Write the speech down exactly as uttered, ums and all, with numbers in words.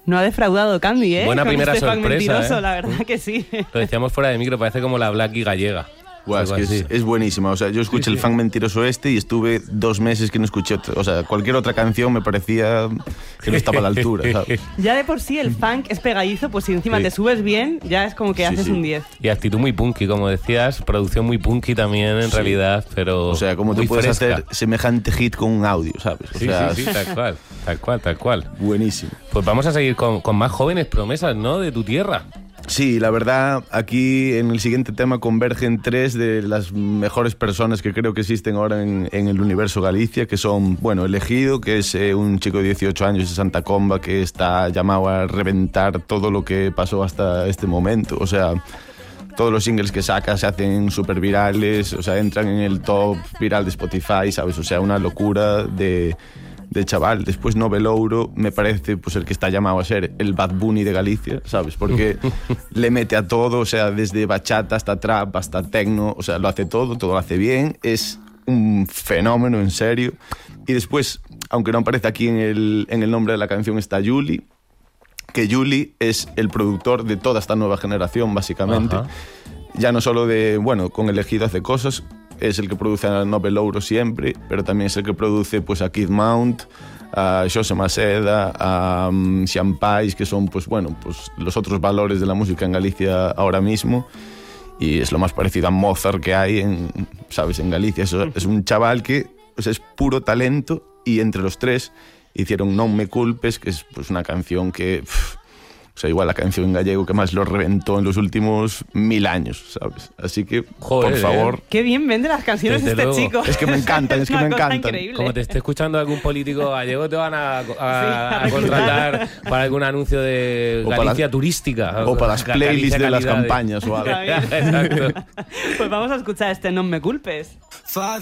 No ha defraudado Candy, ¿eh? Buena Con primera este funk sorpresa, mentiroso, ¿eh? la verdad que sí. Lo decíamos fuera de micro, parece como la Blackie gallega. Buah, es que es, es buenísima. O sea, yo escuché sí, sí. el funk mentiroso este y estuve dos meses que no escuché otro. O sea, cualquier otra canción me parecía que no estaba a la altura, ¿sabes? Ya de por sí el funk es pegadizo, pues si encima sí. te subes bien, ya es como que sí, haces sí. un diez. Y actitud muy punky, como decías, producción muy punky también en sí. realidad, pero o sea, como te puedes fresca. hacer semejante hit con un audio, ¿sabes? O sí, sea, sí, sí, tal cual, tal cual, tal cual. Buenísimo. Pues vamos a seguir con, con más jóvenes promesas, ¿no? De tu tierra. Sí, la verdad, aquí en el siguiente tema convergen tres de las mejores personas que creo que existen ahora en, en el universo Galicia, que son, bueno, Elegido, que es eh, un chico de dieciocho años de Santa Comba que está llamado a reventar todo lo que pasó hasta este momento. O sea, todos los singles que saca se hacen súper virales, o sea, entran en el top viral de Spotify, ¿sabes? O sea, una locura de... de chaval. Después Novelouro me parece pues el que está llamado a ser el Bad Bunny de Galicia, ¿sabes? Porque le mete a todo, o sea, desde bachata hasta trap, hasta techno, o sea, lo hace todo, todo lo hace bien, es un fenómeno, en serio. Y después, aunque no aparece aquí en el, en el nombre de la canción, está Juli, que Juli es el productor de toda esta nueva generación, básicamente. Ajá. Ya no solo de, bueno, con Elegido hace cosas, es el que produce a Novelouro siempre, pero también es el que produce pues, a Kid Mount, a Xosé Maceda, a um, Sean Pais, que son pues, bueno, pues, los otros valores de la música en Galicia ahora mismo, y es lo más parecido a Mozart que hay en, ¿sabes? En Galicia. Es, es un chaval que pues, es puro talento, y entre los tres hicieron Non me culpes, que es pues, una canción que... Pff, o sea, igual la canción en gallego que más lo reventó en los últimos mil años, ¿sabes? Así que, Joder, por favor... Eh. Qué bien vende las canciones Desde este luego. chico. Es que me encantan, es que me encantan. Increíble. Como te esté escuchando algún político gallego, te van a, a, sí, a, a contratar para algún anuncio de o Galicia para, turística. O para las playlists de las campañas de... o algo. Exacto. Pues vamos a escuchar este Non me culpes. Fa